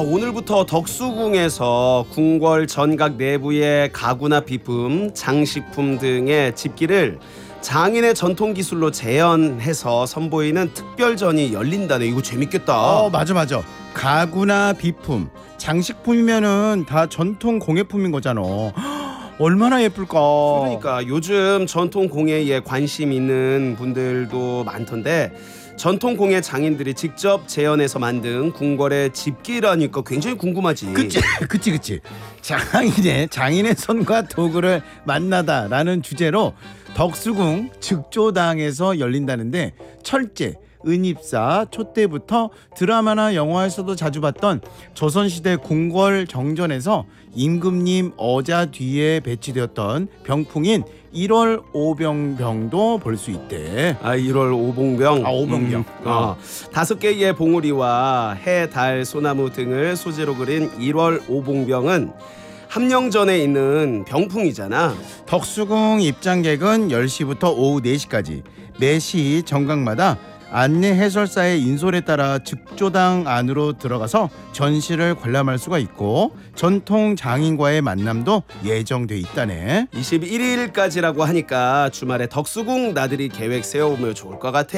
오늘부터 덕수궁에서 궁궐 전각 내부의 가구나 비품, 장식품 등의 집기를 장인의 전통 기술로 재현해서 선보이는 특별전이 열린다네. 이거 재밌겠다. 맞아. 가구나 비품, 장식품이면은 다 전통 공예품인 거잖아. 얼마나 예쁠까. 그러니까 요즘 전통 공예에 관심 있는 분들도 많던데 전통 공예 장인들이 직접 재현해서 만든 궁궐의 집기라니까 굉장히 궁금하지. 그치. 장인의 손과 도구를 만나다라는 주제로 덕수궁 즉조당에서 열린다는데 철제, 은입사, 촛대부터 드라마나 영화에서도 자주 봤던 조선시대 궁궐 정전에서 임금님 어자 뒤에 배치되었던 병풍인 1월 오병병도 볼 수 있대. 1월 오봉병. 오봉병. 5개의 봉우리와 해, 달, 소나무 등을 소재로 그린 1월 오봉병은 함령전에 있는 병풍이잖아. 덕수궁 입장객은 10시부터 오후 4시까지 매시 정각마다 안내 해설사의 인솔에 따라 즉조당 안으로 들어가서 전시를 관람할 수가 있고 전통 장인과의 만남도 예정돼 있다네. 21일까지라고 하니까 주말에 덕수궁 나들이 계획 세워보면 좋을 것 같아.